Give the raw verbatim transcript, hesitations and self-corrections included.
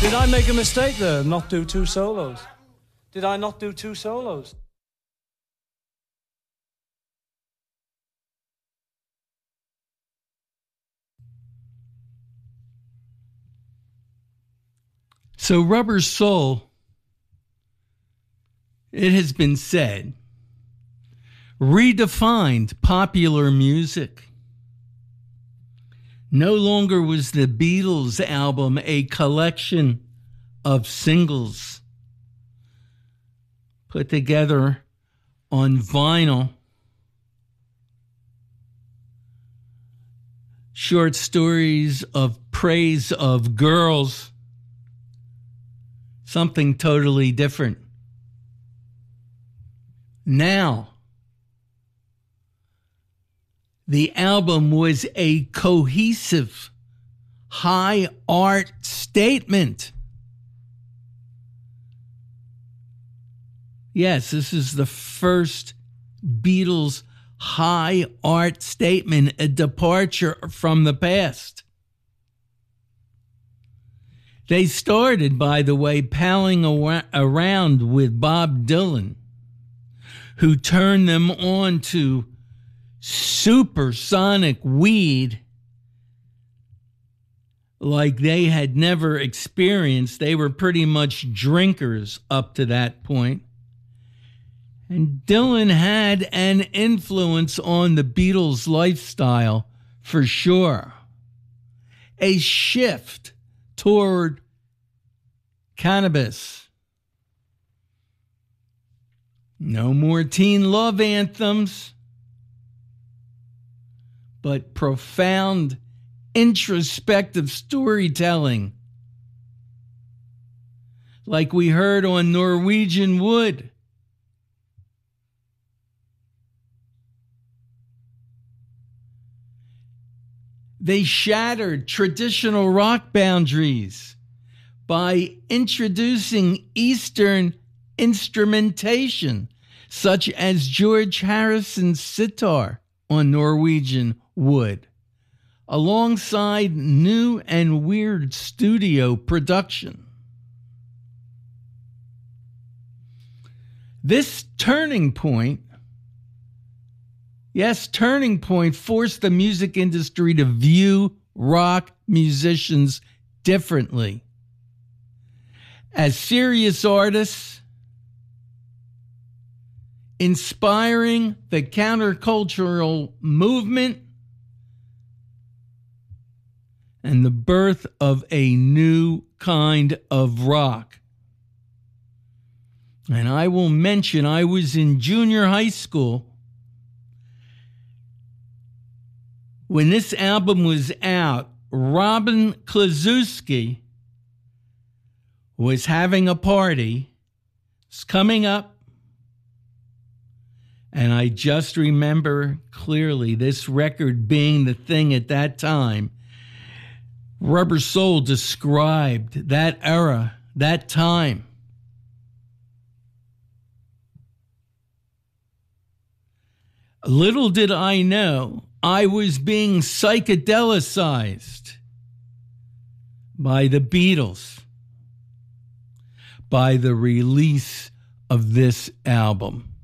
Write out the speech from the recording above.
Did I make a mistake there, not do two solos? Did I not do two solos? So Rubber Soul, it has been said, redefined popular music. No longer was the Beatles album a collection of singles put together on vinyl, short stories of praise of girls, something totally different. Now, the album was a cohesive, high art statement. Yes, this is the first Beatles high art statement, a departure from the past. They started, by the way, palling around with Bob Dylan, who turned them on to supersonic weed like they had never experienced. They were pretty much drinkers up to that point. And Dylan had an influence on the Beatles' lifestyle for sure. A shift toward cannabis. No more teen love anthems, but profound introspective storytelling, like we heard on Norwegian Wood. They shattered traditional rock boundaries by introducing Eastern instrumentation, such as George Harrison's sitar on Norwegian Wood, alongside new and weird studio production. This turning point, yes, turning point, forced the music industry to view rock musicians differently. As serious artists, inspiring the countercultural movement and the birth of a new kind of rock. And I will mention, I was in junior high school when this album was out. Robin Klaczewski was having a party. It's coming up. And I just remember clearly this record being the thing at that time. Rubber Soul described that era, that time. Little did I know, I was being psychedelicized by the Beatles, by the release of this album.